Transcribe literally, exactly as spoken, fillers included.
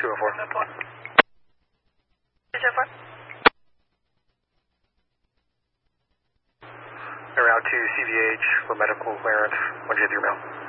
two oh four. two oh four. Around to C V H for medical clearance, one J three mail.